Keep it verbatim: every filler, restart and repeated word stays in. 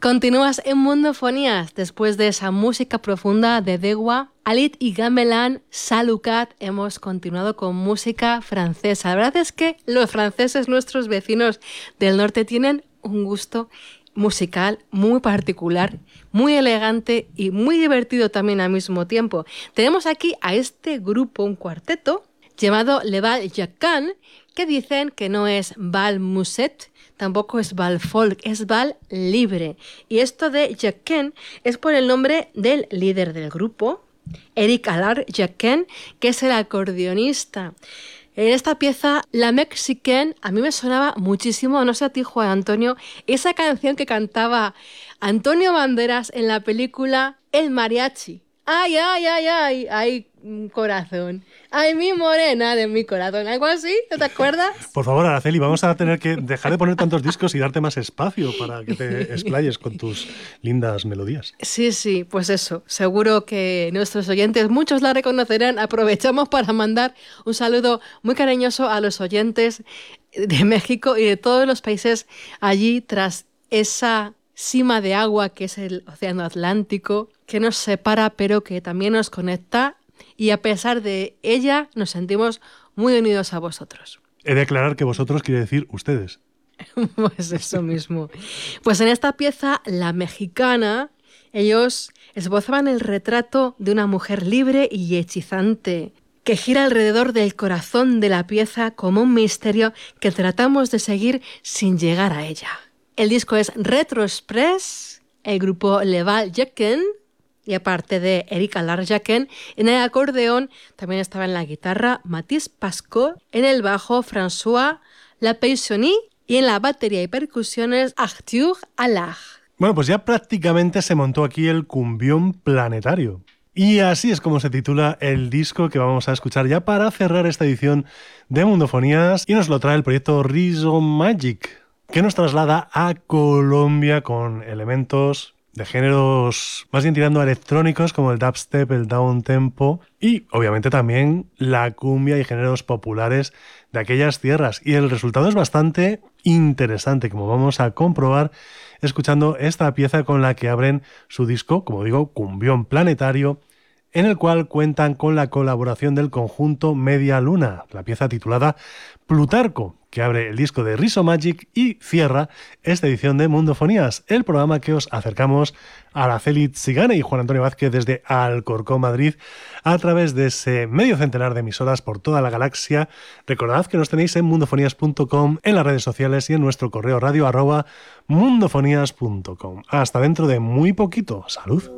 Continúas en Mundofonías. Después de esa música profunda de Dewa, Alit y Gamelan, Salucat, hemos continuado con música francesa. La verdad es que los franceses, nuestros vecinos del norte, tienen un gusto musical muy particular, muy elegante y muy divertido también al mismo tiempo. Tenemos aquí a este grupo, un cuarteto, llamado Le Bal Jacquin, que dicen que no es Bal Musette, tampoco es Bal Folk, es Bal Libre. Y esto de Jacquin es por el nombre del líder del grupo, Eric Allard Jacquin, que es el acordeonista. En esta pieza, La Mexicaine, a mí me sonaba muchísimo, no sé a ti, Juan Antonio, esa canción que cantaba Antonio Banderas en la película El Mariachi. Ay, ay, ay, ay, ay, corazón. Ay, mi morena de mi corazón. ¿Algo así? ¿No te acuerdas? Por favor, Araceli, vamos a tener que dejar de poner tantos discos y darte más espacio para que te explayes con tus lindas melodías. Sí, sí, pues eso. Seguro que nuestros oyentes, muchos la reconocerán. Aprovechamos para mandar un saludo muy cariñoso a los oyentes de México y de todos los países allí tras esa cima de agua que es el Océano Atlántico, que nos separa pero que también nos conecta, y a pesar de ella nos sentimos muy unidos a vosotros. He de aclarar que vosotros quiere decir ustedes. Pues eso mismo. Pues en esta pieza, La Mexicana, ellos esbozaban el retrato de una mujer libre y hechizante, que gira alrededor del corazón de la pieza como un misterio que tratamos de seguir sin llegar a ella. El disco es Retro Express, el grupo Le Bal Jacquin, y aparte de Eric Allard Jacquin, en el acordeón también estaba en la guitarra Mathis Pascot, en el bajo François Lapeyssony y en la batería y percusiones Arthur Allard. Bueno, pues ya prácticamente se montó aquí el cumbión planetario. Y así es como se titula el disco que vamos a escuchar ya para cerrar esta edición de Mundofonías, y nos lo trae el proyecto Rizomagic, que nos traslada a Colombia con elementos de géneros más bien tirando a electrónicos como el dubstep, el downtempo y obviamente también la cumbia y géneros populares de aquellas tierras. Y el resultado es bastante interesante, como vamos a comprobar escuchando esta pieza con la que abren su disco, como digo, Cumbión Planetario, en el cual cuentan con la colaboración del conjunto Media Luna, la pieza titulada Plutarco, que abre el disco de Rizomagic y cierra esta edición de Mundofonías, el programa que os acercamos a Araceli Tzigane y Juan Antonio Vázquez desde Alcorcón, Madrid, a través de ese medio centenar de emisoras por toda la galaxia. Recordad que nos tenéis en mundofonías punto com, en las redes sociales y en nuestro correo radio arroba mundofonías punto com. Hasta dentro de muy poquito. ¡Salud!